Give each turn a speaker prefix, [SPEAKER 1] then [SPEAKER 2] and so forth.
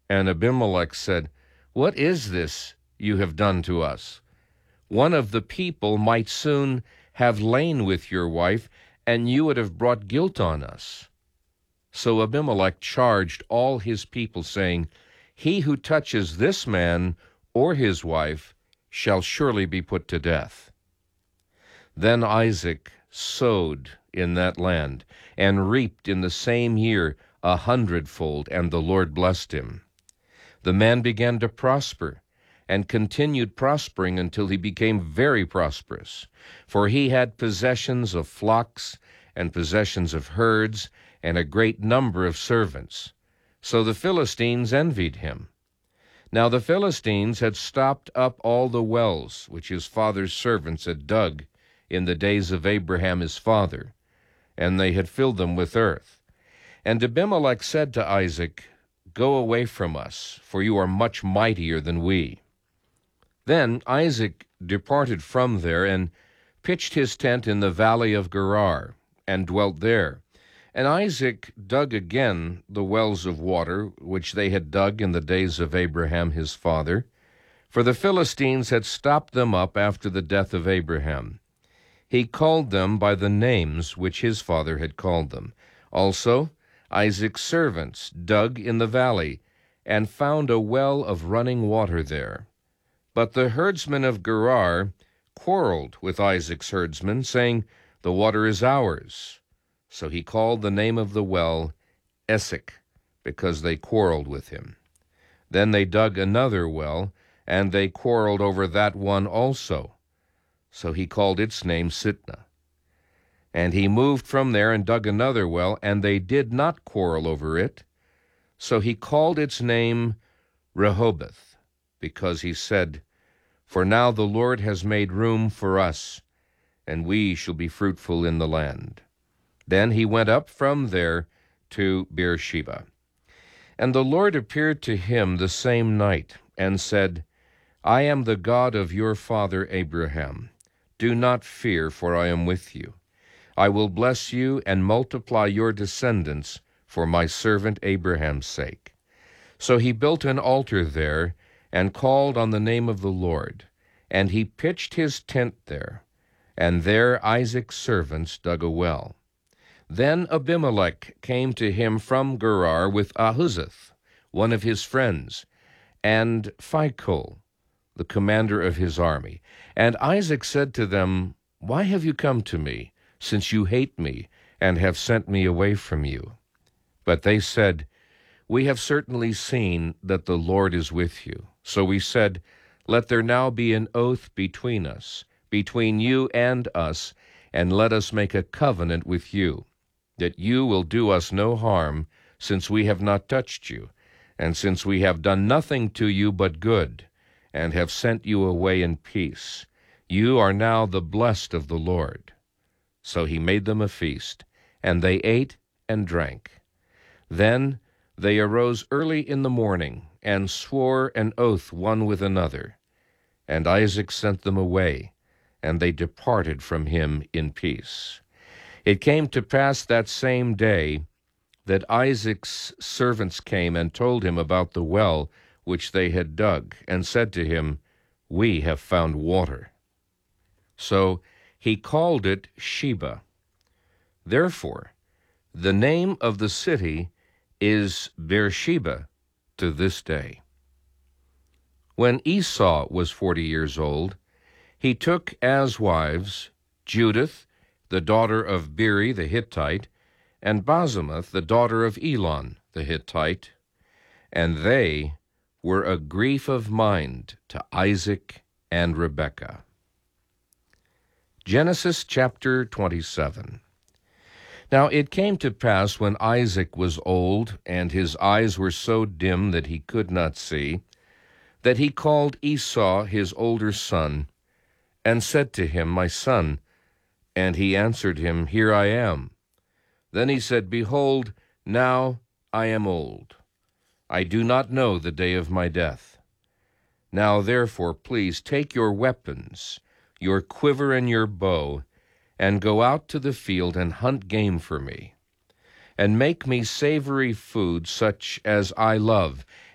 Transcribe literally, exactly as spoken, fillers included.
[SPEAKER 1] And Abimelech said, "What is this you have done to us? One of the people might soon have lain with your wife, and you would have brought guilt on us." So Abimelech charged all his people, saying, "He who touches this man or his wife shall surely be put to death." Then Isaac sowed in that land, and reaped in the same year a hundredfold, and the Lord blessed him. The man began to prosper, and continued prospering until he became very prosperous, for he had possessions of flocks, and possessions of herds, and a great number of servants. So the Philistines envied him. Now the Philistines had stopped up all the wells which his father's servants had dug in the days of Abraham his father, and they had filled them with earth. And Abimelech said to Isaac, "Go away from us, for you are much mightier than we." Then Isaac departed from there, and pitched his tent in the valley of Gerar, and dwelt there. And Isaac dug again the wells of water, which they had dug in the days of Abraham his father, for the Philistines had stopped them up after the death of Abraham. He called them by the names which his father had called them. Also Isaac's servants dug in the valley, and found a well of running water there. But the herdsmen of Gerar quarreled with Isaac's herdsmen, saying, "The water is ours." So he called the name of the well Esek, because they quarreled with him. Then they dug another well, and they quarreled over that one also. So he called its name Sitnah. And he moved from there and dug another well, and they did not quarrel over it. So he called its name Rehoboth, because he said, "For now the Lord has made room for us, and we shall be fruitful in the land." Then he went up from there to Beersheba. And the Lord appeared to him the same night, and said, "I am the God of your father Abraham. Do not fear, for I am with you. I will bless you and multiply your descendants for my servant Abraham's sake." So he built an altar there, and called on the name of the Lord. And he pitched his tent there, and there Isaac's servants dug a well. Then Abimelech came to him from Gerar with Ahuzzath, one of his friends, and Phicol, the commander of his army. And Isaac said to them, "Why have you come to me, since you hate me, and have sent me away from you?" But they said, "We have certainly seen that the Lord is with you." So we said, "Let there now be an oath between us, between you and us, and let us make a covenant with you, that you will do us no harm, since we have not touched you, and since we have done nothing to you but good, and have sent you away in peace. You are now the blessed of the Lord." So he made them a feast, and they ate and drank. Then they arose early in the morning, and swore an oath one with another. And Isaac sent them away, and they departed from him in peace. It came to pass that same day that Isaac's servants came and told him about the well which they had dug, and said to him, "We have found water." So he called it Sheba. Therefore the name of the city is Beersheba to this day. When Esau was forty years old, he took as wives Judith, the daughter of Beeri the Hittite, and Basemath, the daughter of Elon the Hittite, and they were a grief of mind to Isaac and Rebekah. Genesis chapter twenty-seven. Now it came to pass, when Isaac was old, and his eyes were so dim that he could not see, that he called Esau his older son, and said to him, "My son." And he answered him, "Here I am." Then he said, "Behold, now I am old. I do not know the day of my death. Now therefore, please take your weapons, your quiver and your bow, and go out to the field and hunt game for me, and make me savory food such as I love,